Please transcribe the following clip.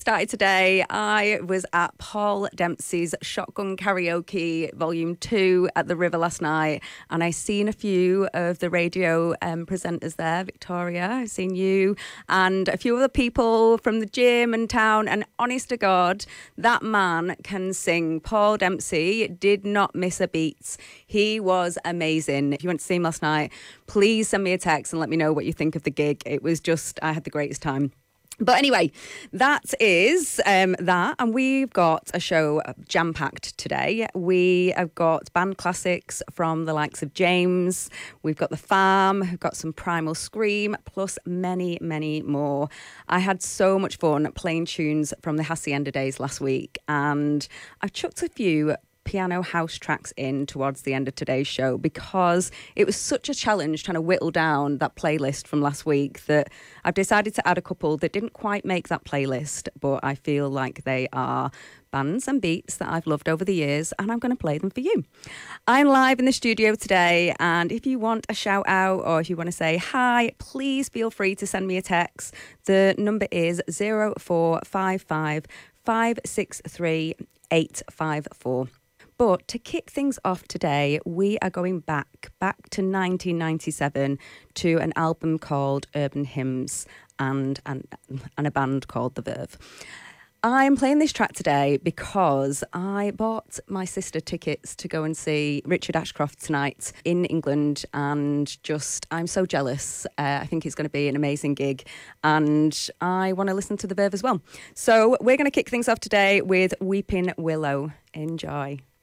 started today. I was at Paul Dempsey's Shotgun Karaoke Volume 2 at the River last night, and I seen a few of the radio presenters there. Victoria, I've seen you, and a few other people from the gym and town, and honest to God, that man can sing. Paul Dempsey did not miss a beat. He was amazing. If you went to see him last night, please send me a text and let me know what you think of the gig. It was just, I had the greatest time. But anyway, that is that, and we've got a show jam-packed today. We have got band classics from the likes of James, we've got The Farm, we've got some Primal Scream, plus many, many more. I had so much fun playing tunes from the Hacienda days last week, and I've chucked a few piano house tracks in towards the end of today's show because it was such a challenge trying to whittle down that playlist from last week that I've decided to add a couple that didn't quite make that playlist, but I feel like they are bands and beats that I've loved over the years, and I'm going to play them for you. I'm live in the studio today, and if you want a shout out or if you want to say hi, please feel free to send me a text. The number is 0455 563 854. But to kick things off today, we are going back to 1997 to an album called Urban Hymns and a band called The Verve. I'm playing this track today because I bought my sister tickets to go and see Richard Ashcroft tonight in England, and I'm so jealous. I think it's going to be an amazing gig, and I want to listen to The Verve as well. So we're going to kick things off today with Weeping Willow. Enjoy.